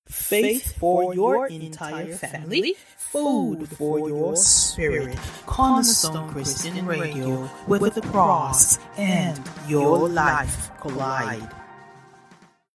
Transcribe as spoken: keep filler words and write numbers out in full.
Faith for your entire family, food for your spirit. Cornerstone Christian Radio, where the cross and your life collide.